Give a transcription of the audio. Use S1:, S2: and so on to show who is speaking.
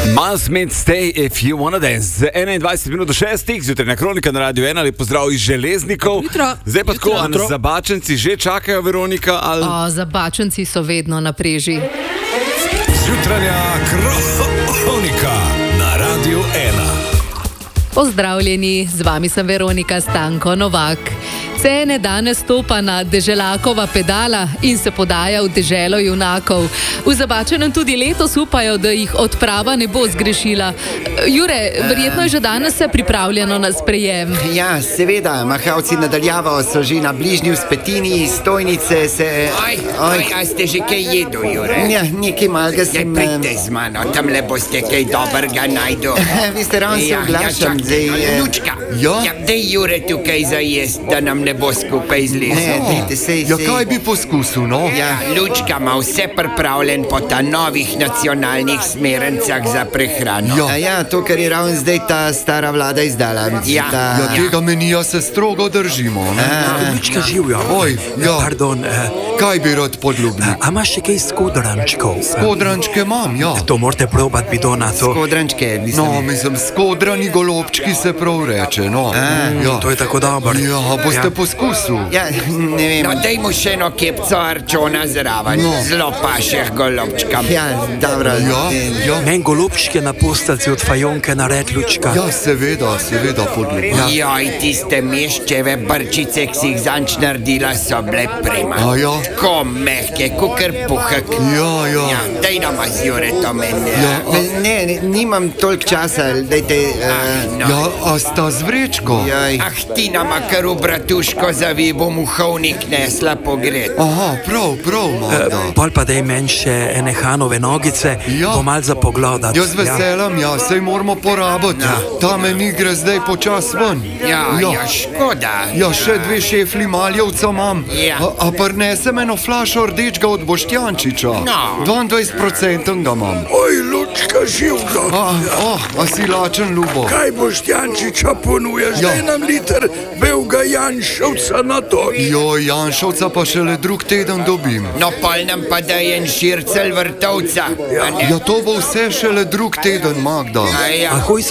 S1: Must mean stay if you wanna dance. 21 minut do 6, zjutrajna kronika na Radio 1, lep pozdrav iz Železnikov. Zdaj pa tako, ali zabačenci že čakajo, Veronika? Ali...
S2: Zabačenci so vedno na preži.
S3: Zjutrajna kronika na Radio 1.
S2: Pozdravljeni, z vami sem Veronika Stanko Novak. Cene danes stopa na deželakova pedala in se podaja v deželo junakov. V Zabačenem tudi letos upajo, da jih odprava ne bo zgrešila. Jure, verjetno je že danes vse pripravljeno na sprejem.
S4: Ja, seveda, mahavci nadaljavo so že na bližnji vzpetini, stojnice se...
S5: A ste že kaj jedu, Jure?
S4: Ja, nekaj malega sem...
S5: Pridite z mano, tamle boste kaj dobrega najdu.
S4: Vi ste ravno se oglašam, zdaj...
S5: Lučka,
S4: Ja?
S5: daj Jure tukaj za jest, da nam ne bo skupaj zlezel.
S4: Dajte, sej.
S6: Ja, kaj bi poskusil, no?
S5: Ja, Lučka ima vse pripravljen po ta novih nacionalnih smernicah za prehrano.
S4: Ja, to, kar je ravno zdaj ta stara vlada izdala.
S5: Ja.
S6: Ja, tega menija se strogo držimo, ne?
S7: Lučka živijo.
S6: Oj, ja.
S7: Pardon,
S6: Kaj bi rad podlubnik?
S7: a imaš še kaj skodrančkov?
S6: Kodrančke imam, ja.
S7: To morate probati, bidona, to.
S4: Kodrančke,
S6: No, mislim, skodrani golobčki se prav reče, no. Ja.
S7: To je tako dobro.
S6: Ja, boste poskusil?
S4: Ja, ne vem.
S5: No, daj mu še eno kepco arčona zraven,
S6: No.
S5: zelo pašeh golobčkam.
S4: Ja, dobro.
S6: Ja.
S7: Men golubčke na postelci od fajonke nared, Lučka.
S6: Ja, seveda podlubnik.
S5: Joj, tiste meščeve brčice, ki si jih zanč naredila, so bile prima.
S6: A ja?
S5: Ko mehke, kakor puhek.
S6: Ja.
S5: Daj nama z Juretom meni.
S4: Ne, nimam toliko časa, dajte...
S6: Ja, a sta z vrečko?
S4: Jaj.
S5: Ti nama kar v bratuško zavi, bom v hovnik nesla pogret.
S6: Aha, prav, Magda.
S7: Pol pa daj men še ene Hanove nogice,
S6: Ja.
S7: bo mal za pogledat.
S6: Ja, z veseljem, ja, sej moramo porabiti. Ta meni gre zdaj počas ven.
S5: Ja, škoda.
S6: Ja, še 2 šefli maljevca imam.
S5: Ja.
S6: A prinesem eno flašo rdečega od Boštjančiča.
S5: No.
S6: 22% ga imam.
S8: Oj, Lučka, živka,
S6: A si lačen, Ljubo?
S8: kaj boš Jančiča ponuješ?
S6: Ja.
S8: Daj nam liter belega Janšovca na to.
S6: Joj, Janšovca pa šele drug teden dobim.
S5: No, pol nam pa daj en šircel vrtovca.
S6: Ja, to bo vse šele drug teden, Magda.
S5: A ja.
S7: Ahoj,